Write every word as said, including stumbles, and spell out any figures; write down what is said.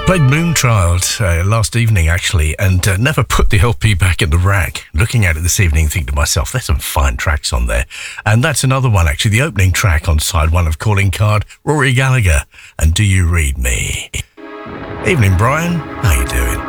Played Moonchild uh, last evening, actually, and uh, never put the L P back in the rack. Looking at it this evening, thinking to myself, there's some fine tracks on there. And that's another one, actually, the opening track on side one of Calling Card, Rory Gallagher, and Do You Read Me? Evening, Brian. How you doing?